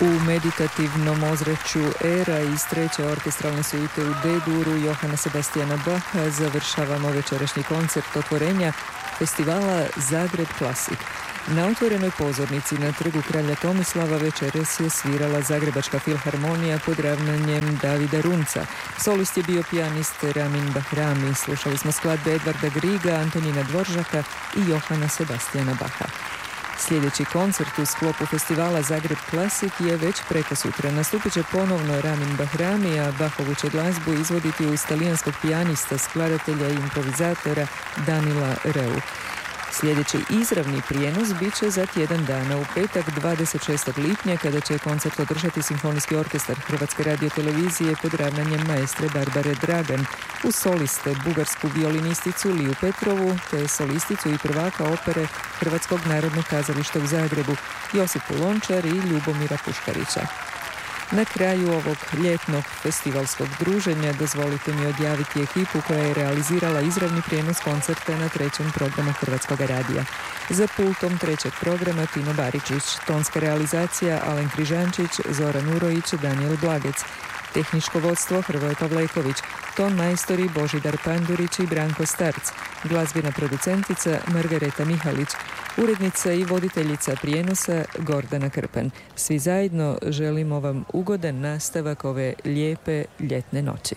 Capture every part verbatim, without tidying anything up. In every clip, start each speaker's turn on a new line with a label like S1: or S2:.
S1: U meditativnom ozračju Era iz treće orkestralne suite u D-duru Johana Sebastiana Bacha završavamo večerašnji koncert otvorenja festivala Zagreb Klasik. Na otvorenoj pozornici na trgu Kralja Tomislava večeras je svirala Zagrebačka filharmonija pod ravnanjem Davida Runca. Solist je bio pijanist Ramin Bahrami. Slušali smo skladbe Edvarda Griga, Antonina Dvoržaka i Johana Sebastiana Bacha. Sljedeći koncert u sklopu festivala Zagreb Klasik je već preko sutra. Nastupit će ponovno Ramin Bahrami, a Bachovu će glazbu izvoditi uz talijanskog pijanista, skladatelja i improvizatora Danila Reu. Sljedeći izravni prijenos bit će za tjedan dana u petak dvadeset šestog lipnja kada će koncert održati Simfonijski orkestar Hrvatske radiotelevizije pod ravnanjem maestre Barbare Dragan uz soliste bugarsku violinisticu Liju Petrovu te solisticu i prvaka opere Hrvatskog narodnog kazališta u Zagrebu Josipu Lončar i Ljubomira Puškarića. Na kraju ovog ljetnog festivalskog druženja dozvolite mi odjaviti ekipu koja je realizirala izravni prijenos koncerta na trećem programu Hrvatskog radija. Za pultom trećeg programa Tino Baričić, tonska realizacija Alen Križančić, Zoran Urojić, Daniel Blagec, tehničko vodstvo Hrvoje Pavleković, ton majstori Božidar Pandurić i Branko Starc, glazbena producentica Margareta Mihalić, urednica i voditeljica prijenosa Gordana Krpan. Svi zajedno želimo vam ugodan nastavak ove lijepe ljetne noći.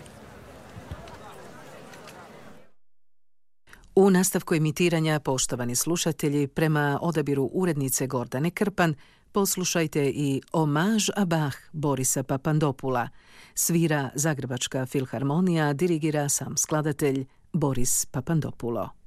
S2: U nastavku emitiranja, poštovani slušatelji, prema odabiru urednice Gordane Krpan, poslušajte i Omaž a Bach Borisa Papandopula. Svira Zagrebačka filharmonija, dirigira sam skladatelj Boris Papandopulo.